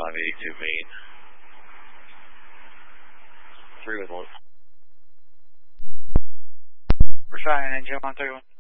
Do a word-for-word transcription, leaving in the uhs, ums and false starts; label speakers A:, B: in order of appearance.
A: five eighty-two main. three with one.
B: We're trying engine one thirty-one.